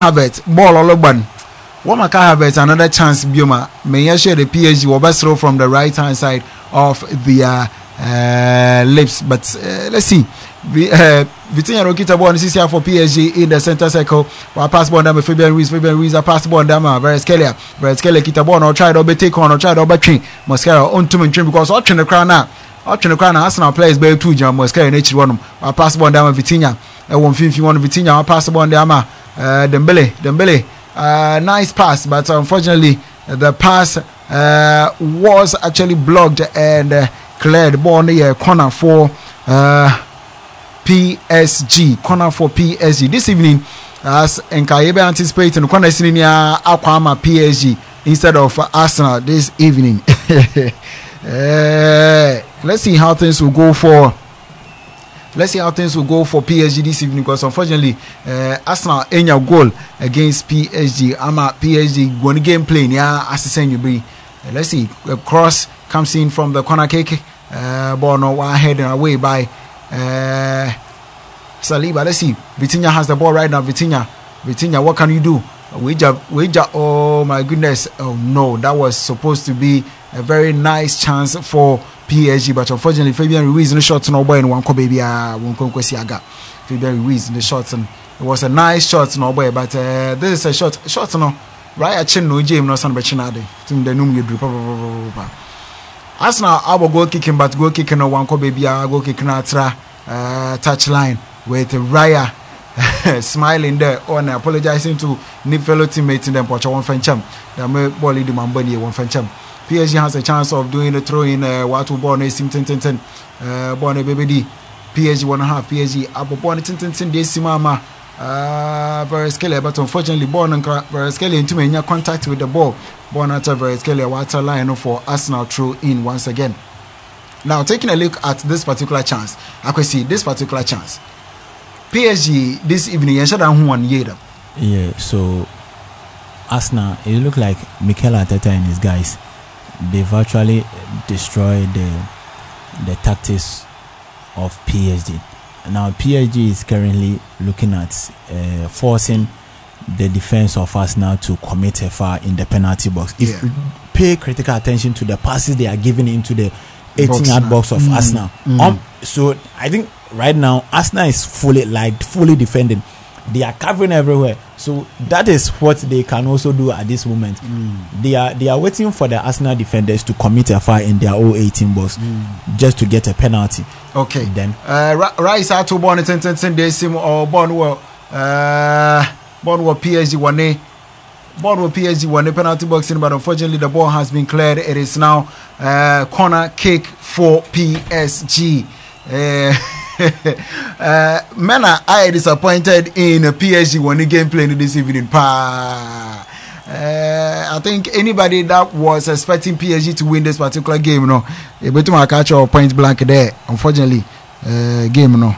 Havertz ball all over. What Kai Havertz another chance Bioma may share the PSG will best throw from the right hand side of the lips, but let's see. Vitinha Rokita ball this year for PSG in the center circle. While pass ball down Fabian Ruiz a pass ball down Varaskelia kita ball or try to take on or try to train Mosquera on to train because option the crown now. Option the crown Arsenal players by 2 John Mosquera in each one. While pass ball down Vitinha. 151 Vitinha pass ball down Dembele. Nice pass, but unfortunately the pass was actually blocked and cleared. Ball on the corner for PSG. Corner for PSG this evening, as Nkayebe anticipating corner senior Aquama PSG instead of Arsenal this evening. Let's see how things will go for PSG this evening, because unfortunately Arsenal in your goal against PSG. PSG going game playing assistant you be. Let's see, a cross comes in from the corner kick, ball no one heading away by Saliba. Let's see, Vitinha has the ball right now. Vitinha, what can you do? Wager, oh my goodness, oh no, that was supposed to be a very nice chance for PSG, but unfortunately Fabian Ruiz in the shot no boy in one baby Fabian Ruiz in the shots, and it was a nice shot no boy, but this is a shot no right at chin no James no san bechinade team the num you Arsenal our goal kicking, but goal kicking no one baby goal kicking atra touch line with Raya smiling there on apologizing to new fellow teammates in them Pocha one fancham that may ball the man bunny one fancham. PSG has a chance of doing the throw in what to born a sim 10 born a baby PSG 1.5 PSG up born 10 days simama Varaskelia, but unfortunately born and Varaskelia into me contact with the ball. Born at Varaskelia water line for Arsenal throw in once again. Now taking a look at this particular chance, I can see this particular chance. PSG this evening yeah, so Arsenal, it looked like Mikel Arteta and his guys, they've actually destroyed the tactics of PSG. Now PSG is currently looking at forcing the defense of Arsenal to commit a foul in the penalty box. If you pay critical attention to the passes they are giving into the 18-yard box of Arsenal. So I think right now Arsenal is fully defending. They are covering everywhere. So that is what they can also do at this moment. They are waiting for the Arsenal defenders to commit a foul in their own 18 box just to get a penalty. Okay. Then Rice out to born 10 days or born PSG one. Ball with PSG won the penalty box in, but unfortunately the ball has been cleared. It is now corner kick for PSG. Men are disappointed in PSG when the game playing this evening. I think anybody that was expecting PSG to win this particular game, no, able to catch a point blank there. Unfortunately, game no.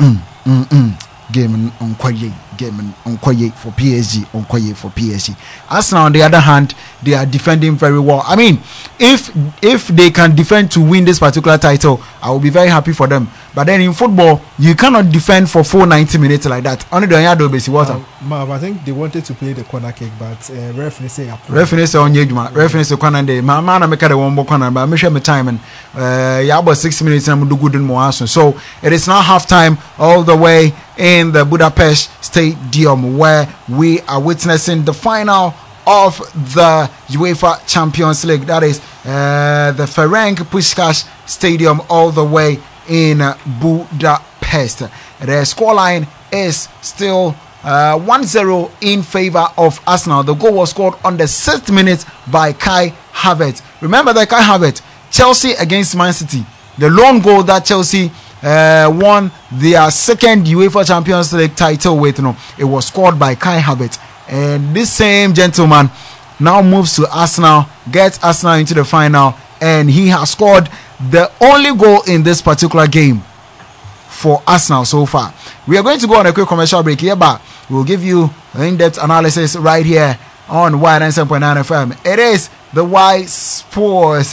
Game on quiet for PSG. Arsenal on the other hand, they are defending very well. I mean, if they can defend to win this particular title, I will be very happy for them. But then in football, you cannot defend for full 90 minutes like that. Only the Yado basi water. I think they wanted to play the corner kick, but referee say on Yejuma. Referee say corner day. My man make the one more corner, but I share my time and about 6 minutes and I'm do good in Moasun. So it is now half time all the way in the Budapest Stadium, where we are witnessing the final of the UEFA Champions League. That is the Ferenc Puskás Stadium all the way in Budapest. The scoreline is still 1-0 in favor of Arsenal. The goal was scored on the 6th minute by Kai Havertz. Remember that Kai Havertz, Chelsea against Man City, the lone goal that Chelsea won their second UEFA Champions League title with, it was scored by Kai Havertz. And this same gentleman now moves to Arsenal, gets Arsenal into the final, and he has scored the only goal in this particular game for Arsenal so far. We are going to go on a quick commercial break here, but we'll give you an in-depth analysis right here on Y97.9 FM. It is the Y Sports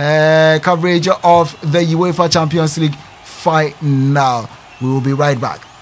coverage of the UEFA Champions League final. We will be right back.